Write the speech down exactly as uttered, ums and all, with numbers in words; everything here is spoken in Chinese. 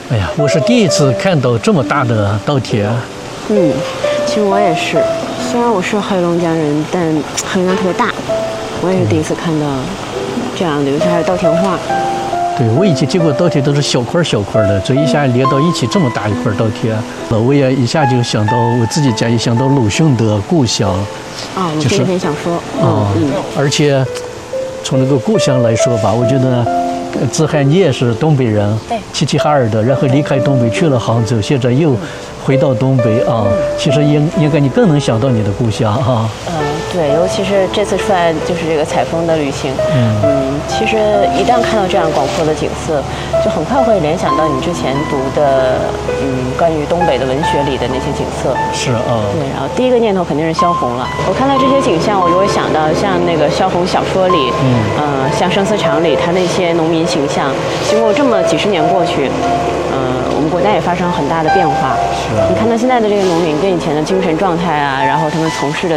哎呀，我是第一次看到这么大的稻田。 嗯，其实我也是，虽然我是黑龙江人，但黑龙江特别大，我也是第一次看到这样的，尤其还有稻田画。 对，我以前见过稻田都是小块小块的，这一下连到一起这么大一块稻田，我也一下就想到我自己家，也想到鲁迅的故乡。 啊、哦， 就是这篇小说。 啊、嗯，而且从那个故乡来说吧，我觉得。子涵，你也是东北人， 对， 齐齐哈尔的，然后离开东北去了杭州，现在又回到东北啊。其实应应该你更能想到你的故乡啊。 嗯，对，尤其是这次出来就是这个采风的旅行， 嗯嗯，其实一旦看到这样广阔的景色，就很快会联想到你之前读的嗯关于东北的文学里的那些景色。 是啊。 对，然后第一个念头肯定是萧红了。我看到这些景象，我就会想到像那个萧红小说里，嗯，呃，像《生死场》里他那些农民形象，经过这么几十年过去，呃，我们国家也发生很大的变化。 是啊。 你看到现在的这个农民跟以前的精神状态啊，然后他们从事的